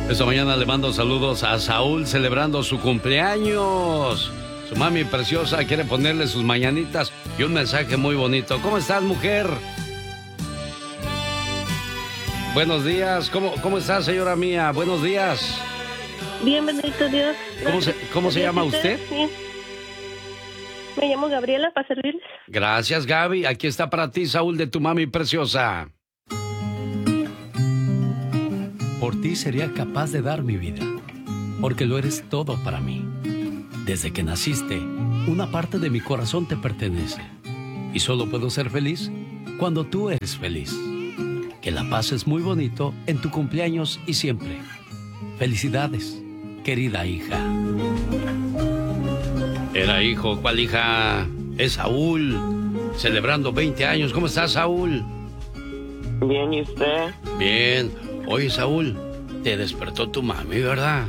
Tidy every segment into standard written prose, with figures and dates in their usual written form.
Esta mañana le mando saludos a Saúl celebrando su cumpleaños. Su mami preciosa quiere ponerle sus mañanitas y un mensaje muy bonito. ¿Cómo estás, mujer? Buenos días. ¿Cómo está, señora mía? Buenos días. Bien, bendito Dios. ¿Cómo se llama usted? Bien. Me llamo Gabriela, para servirles. Gracias, Gaby. Aquí está para ti, Saúl, de tu mami preciosa. Por ti sería capaz de dar mi vida, porque lo eres todo para mí. Desde que naciste, una parte de mi corazón te pertenece. Y solo puedo ser feliz cuando tú eres feliz. Que la pases muy bonito en tu cumpleaños y siempre. Felicidades, querida hija. Era hijo. ¿Cuál hija? Es Saúl, celebrando 20 años. ¿Cómo estás, Saúl? Bien, ¿y usted? Bien. Oye, Saúl, te despertó tu mami, ¿verdad?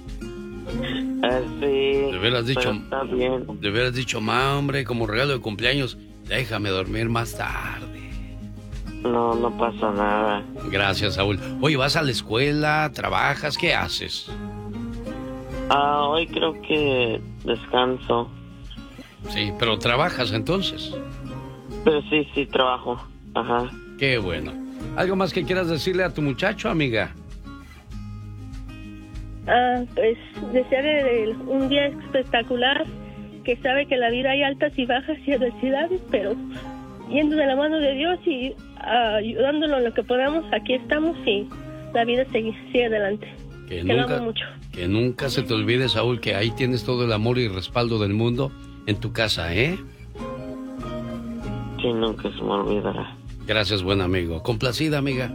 Sí. De veras dicho, está bien. De veras dicho, ma, hombre, como regalo de cumpleaños, déjame dormir más tarde. No pasa nada. Gracias, Saúl. Oye, ¿vas a la escuela? ¿Trabajas? ¿Qué haces? Hoy creo que descanso. Sí, pero ¿trabajas entonces? Pero sí, trabajo. Ajá. Qué bueno. ¿Algo más que quieras decirle a tu muchacho, amiga? Pues desearle un día espectacular, que sabe que en la vida hay altas y bajas y adversidades, pero yendo de la mano de Dios y ayudándolo en lo que podamos, aquí estamos y la vida sigue adelante. Que lo amo mucho. Que nunca se te olvide, Saúl, que ahí tienes todo el amor y respaldo del mundo en tu casa, ¿eh? Sí, nunca se me olvidará. Gracias, buen amigo. Complacida, amiga.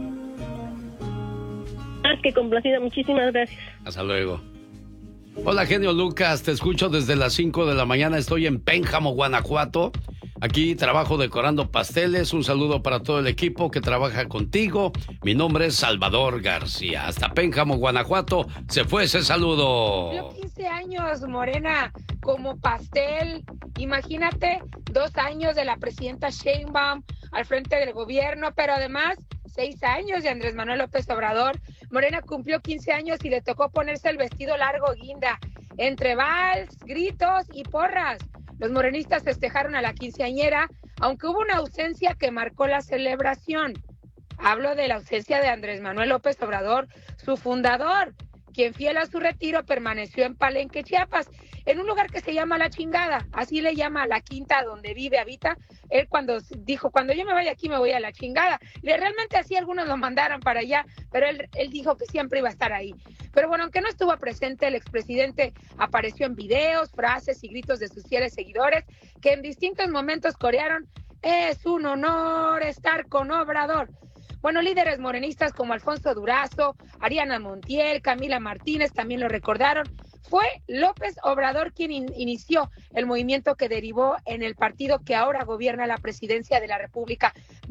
Que complacida, muchísimas gracias. Hasta luego. Hola, genio Lucas, te escucho desde las 5 de la mañana, estoy en Pénjamo, Guanajuato. Aquí trabajo decorando pasteles, un saludo para todo el equipo que trabaja contigo. Mi nombre es Salvador García. Hasta Pénjamo, Guanajuato, se fue ese saludo. Cumplió 15 años, Morena, como pastel. Imagínate, 2 años de la presidenta Sheinbaum al frente del gobierno, pero además 6 años de Andrés Manuel López Obrador. Morena cumplió 15 años y le tocó ponerse el vestido largo guinda, entre vals, gritos y porras. Los morenistas festejaron a la quinceañera, aunque hubo una ausencia que marcó la celebración. Hablo de la ausencia de Andrés Manuel López Obrador, su fundador, quien fiel a su retiro permaneció en Palenque, Chiapas, en un lugar que se llama La Chingada, así le llama la quinta donde vive, habita. Él cuando dijo, cuando yo me vaya aquí me voy a La Chingada. Y realmente así algunos lo mandaron para allá, pero él dijo que siempre iba a estar ahí. Pero bueno, aunque no estuvo presente, el expresidente apareció en videos, frases y gritos de sus fieles seguidores, que en distintos momentos corearon: es un honor estar con Obrador. Bueno, líderes morenistas como Alfonso Durazo, Ariana Montiel, Camila Martínez también lo recordaron. Fue López Obrador quien inició el movimiento que derivó en el partido que ahora gobierna la presidencia de la República.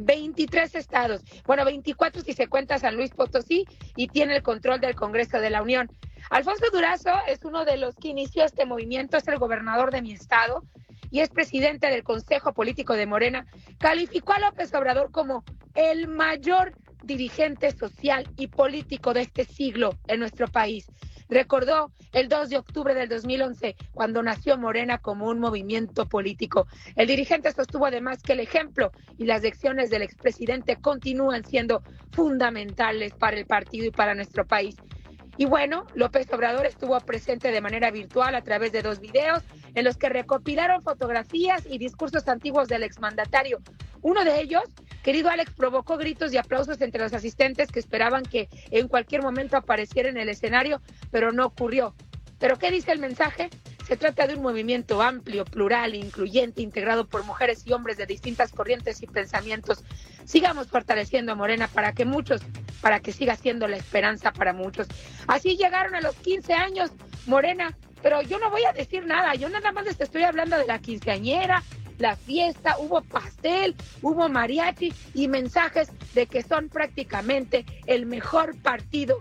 23 estados, bueno, 24 si se cuenta San Luis Potosí, y tiene el control del Congreso de la Unión. Alfonso Durazo es uno de los que inició este movimiento, es el gobernador de mi estado y es presidente del Consejo Político de Morena. Calificó a López Obrador como el mayor dirigente social y político de este siglo en nuestro país. Recordó el 2 de octubre del 2011, cuando nació Morena como un movimiento político. El dirigente sostuvo además que el ejemplo y las lecciones del expresidente continúan siendo fundamentales para el partido y para nuestro país. Y bueno, López Obrador estuvo presente de manera virtual a través de 2 videos en los que recopilaron fotografías y discursos antiguos del exmandatario. Uno de ellos, querido Alex, provocó gritos y aplausos entre los asistentes que esperaban que en cualquier momento apareciera en el escenario, pero no ocurrió. ¿Pero qué dice el mensaje? Se trata de un movimiento amplio, plural, incluyente, integrado por mujeres y hombres de distintas corrientes y pensamientos. Sigamos fortaleciendo a Morena para que siga siendo la esperanza para muchos. Así llegaron a los 15 años, Morena, pero yo no voy a decir nada, yo nada más les estoy hablando de la quinceañera, la fiesta, hubo pastel, hubo mariachi y mensajes de que son prácticamente el mejor partido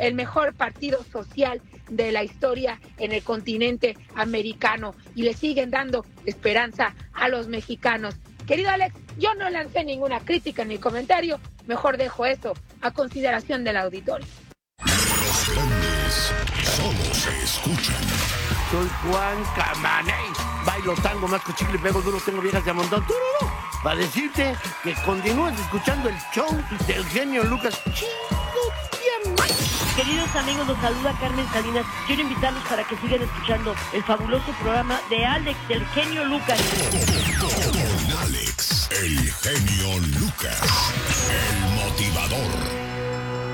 social de la historia en el continente americano y le siguen dando esperanza a los mexicanos. Querido Alex, yo no lancé ninguna crítica ni comentario, mejor dejo eso a consideración del auditorio. Solo se escuchan. Soy Juan Camaney. Bailo tango, masco chicle, pego duro, tengo viejas de montón. ¡Tururú! Para decirte que continúes escuchando el show del genio Lucas. Queridos amigos, los saluda Carmen Salinas. Quiero invitarlos para que sigan escuchando el fabuloso programa de Alex, del genio Lucas. Con Alex, el genio Lucas, el motivador.